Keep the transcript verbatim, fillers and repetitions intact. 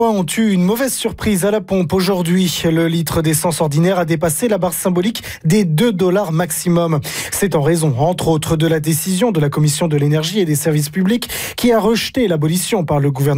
Ont eu une mauvaise surprise à la pompe aujourd'hui. Le litre d'essence ordinaire a dépassé la barre symbolique des deux dollars maximum. C'est en raison, entre autres, de la décision de la Commission de l'énergie et des services publics qui a rejeté l'abolition par le gouvernement